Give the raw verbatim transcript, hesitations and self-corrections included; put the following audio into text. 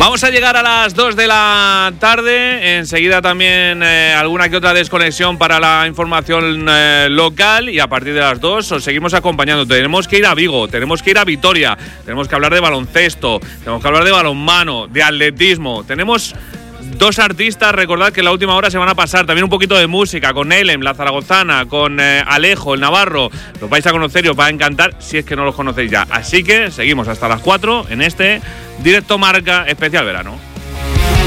Vamos a llegar a las dos de la tarde, enseguida también eh, alguna que otra desconexión para la información eh, local y a partir de las dos os seguimos acompañando. Tenemos que ir a Vigo, tenemos que ir a Vitoria, tenemos que hablar de baloncesto, tenemos que hablar de balonmano, de atletismo, tenemos dos artistas, recordad que en la última hora se van a pasar también un poquito de música con Elem, la zaragozana, con eh, Alejo, el navarro. Los vais a conocer y os va a encantar si es que no los conocéis ya. Así que seguimos hasta las cuatro en este Directo Marca Especial Verano.